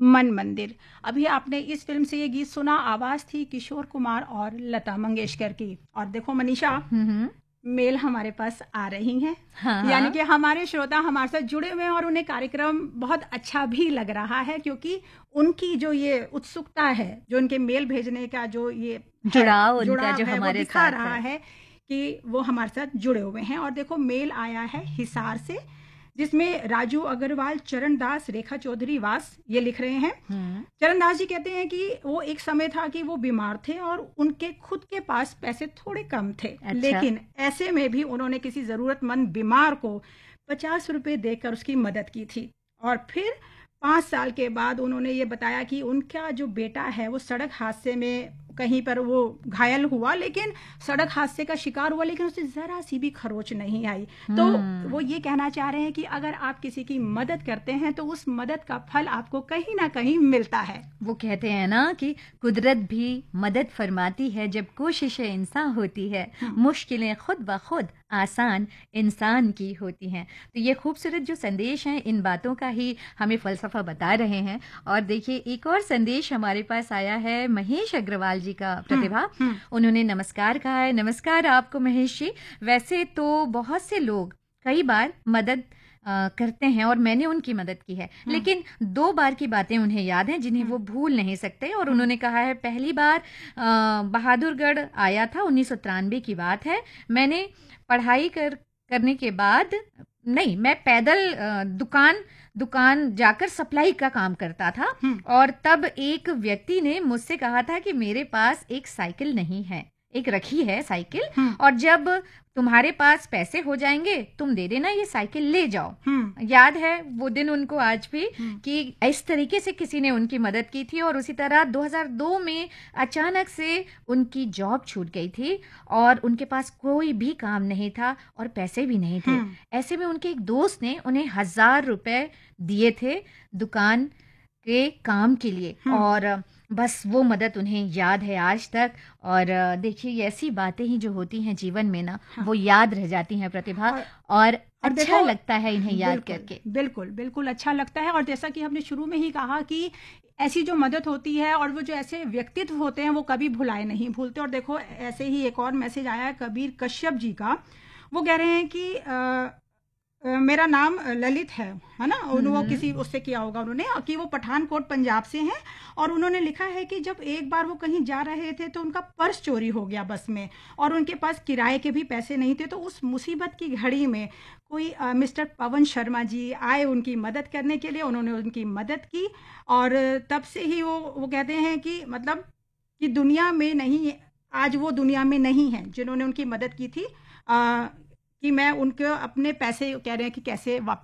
मन मंदिर। अभी आपने इस फ़िल्म से ये गीत सुना, आवाज़ थी किशोर कुमार और लता मंगेशकर की। और देखो मनीषा, मेल हमारे पास आ रही हैं, हाँ, यानी कि हमारे श्रोता हमारे साथ जुड़े हुए हैं और उन्हें कार्यक्रम बहुत अच्छा भी लग रहा है, क्योंकि उनकी जो ये उत्सुकता है, जो उनके मेल भेजने का जो ये जुड़ाव उनका जो है, वो हमारे दिखा साथ रहा है कि वो हमारे साथ जुड़े हुए हैं। और देखो मेल आया है हिसार से, जिसमें राजू अग्रवाल, चरण दास, रेखा चौधरी वास ये लिख रहे हैं। चरण दास जी कहते हैं कि वो एक समय था कि वो बीमार थे और उनके खुद के पास पैसे थोड़े कम थे। अच्छा। लेकिन ऐसे में भी उन्होंने किसी जरूरतमंद बीमार को 50 रुपए देकर उसकी मदद की थी। और फिर 5 साल के बाद उन्होंने ये बताया कि उनका जो बेटा है वो सड़क हादसे में कहीं पर वो घायल हुआ, लेकिन सड़क हादसे का शिकार हुआ, लेकिन उसे जरा सी भी खरोच नहीं आई। तो वो ये कहना चाह रहे हैं कि अगर आप किसी की मदद करते हैं तो उस मदद का फल आपको कहीं ना कहीं मिलता है। वो कहते हैं ना कि कुदरत भी मदद फरमाती है जब कोशिशें इंसान होती है, मुश्किलें खुद ब खुद आसान इंसान की होती हैं। तो ये खूबसूरत जो संदेश हैं, इन बातों का ही हमें फलसफा बता रहे हैं। और देखिए एक और संदेश हमारे पास आया है महेश अग्रवाल जी का, प्रतिभा। उन्होंने नमस्कार कहा है। नमस्कार आपको महेश जी। वैसे तो बहुत से लोग कई बार मदद करते हैं और मैंने उनकी मदद की है, लेकिन 2 बार की बातें उन्हें याद हैं जिन्हें वो भूल नहीं सकते। और उन्होंने कहा है पहली बार बहादुरगढ़ आया था, 1993 की बात है। मैंने पढ़ाई करने के बाद, नहीं, मैं पैदल दुकान जाकर सप्लाई का काम करता था, और तब एक व्यक्ति ने मुझसे कहा था कि मेरे पास एक साइकिल नहीं है, एक रखी है साइकिल, और जब तुम्हारे पास पैसे हो जाएंगे तुम दे देना, ये साइकिल ले जाओ। याद है वो दिन उनको आज भी, कि इस तरीके से किसी ने उनकी मदद की थी। और उसी तरह 2002 में अचानक से उनकी जॉब छूट गई थी और उनके पास कोई भी काम नहीं था और पैसे भी नहीं थे। ऐसे में उनके एक दोस्त ने उन्हें 1000 रुपए दिए थे दुकान के काम के लिए, और बस वो मदद उन्हें याद है आज तक। और देखिए ऐसी बातें ही जो होती हैं जीवन में ना, वो याद रह जाती हैं प्रतिभा, और अच्छा लगता है इन्हें याद करके। बिल्कुल बिल्कुल अच्छा लगता है। और जैसा कि हमने शुरू में ही कहा कि ऐसी जो मदद होती है और वो जो ऐसे व्यक्तित्व होते हैं वो कभी भुलाए नहीं भूलते। और देखो ऐसे ही एक और मैसेज आया है कबीर कश्यप जी का। वो कह रहे हैं कि मेरा नाम ललित है ना, वो किसी उससे किया होगा उन्होंने, कि वो पठानकोट पंजाब से हैं। और उन्होंने लिखा है कि जब एक बार वो कहीं जा रहे थे तो उनका पर्स चोरी हो गया बस में, और उनके पास किराए के भी पैसे नहीं थे। तो उस मुसीबत की घड़ी में कोई मिस्टर पवन शर्मा जी आए उनकी मदद करने के लिए, उन्होंने उनकी मदद की। और तब से ही वो कहते हैं कि मतलब कि दुनिया में नहीं, आज वो दुनिया में नहीं है जिन्होंने उनकी मदद की थी, कि मैं उनके अपने पैसे कह रहे हैं कि कैसे वापस